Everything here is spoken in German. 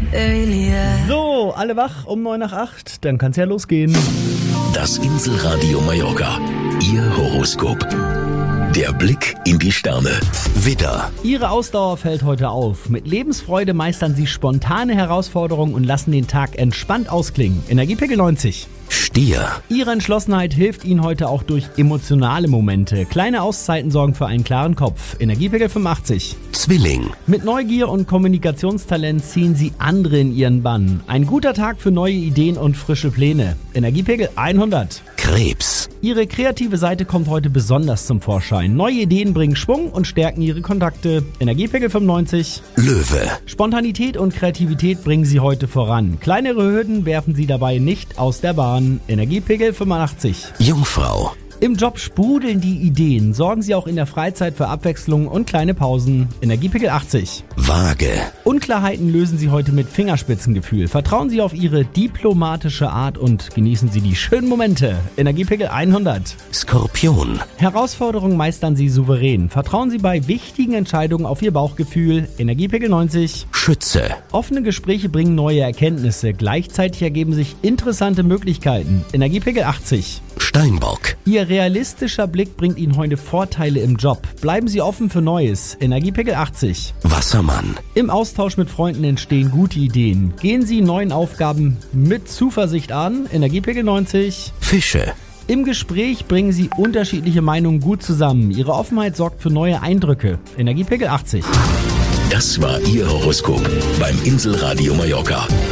So, alle wach um 9 nach 8, dann kann's ja losgehen. Das Inselradio Mallorca. Ihr Horoskop. Der Blick in die Sterne. Widder. Ihre Ausdauer fällt heute auf. Mit Lebensfreude meistern Sie spontane Herausforderungen und lassen den Tag entspannt ausklingen. Energiepegel 90. Stier. Ihre Entschlossenheit hilft Ihnen heute auch durch emotionale Momente. Kleine Auszeiten sorgen für einen klaren Kopf. Energiepegel 85. Zwilling. Mit Neugier und Kommunikationstalent ziehen Sie andere in Ihren Bann. Ein guter Tag für neue Ideen und frische Pläne. Energiepegel 100. Krebs. Ihre kreative Seite kommt heute besonders zum Vorschein. Neue Ideen bringen Schwung und stärken Ihre Kontakte. Energiepegel 95. Löwe. Spontanität und Kreativität bringen Sie heute voran. Kleinere Hürden werfen Sie dabei nicht aus der Bahn. Energiepegel 85. Jungfrau. Im Job sprudeln die Ideen. Sorgen Sie auch in der Freizeit für Abwechslung und kleine Pausen. Energiepegel 80. Waage. Unklarheiten lösen Sie heute mit Fingerspitzengefühl. Vertrauen Sie auf Ihre diplomatische Art und genießen Sie die schönen Momente. Energiepegel 100. Skorpion. Herausforderungen meistern Sie souverän. Vertrauen Sie bei wichtigen Entscheidungen auf Ihr Bauchgefühl. Energiepegel 90. Schütze. Offene Gespräche bringen neue Erkenntnisse. Gleichzeitig ergeben sich interessante Möglichkeiten. Energiepegel 80. Steinbock. Ihr realistischer Blick bringt Ihnen heute Vorteile im Job. Bleiben Sie offen für Neues. Energiepegel 80. Wassermann. Im Austausch mit Freunden entstehen gute Ideen. Gehen Sie neuen Aufgaben mit Zuversicht an. Energiepegel 90. Fische. Im Gespräch bringen Sie unterschiedliche Meinungen gut zusammen. Ihre Offenheit sorgt für neue Eindrücke. Energiepegel 80. Das war Ihr Horoskop beim Inselradio Mallorca.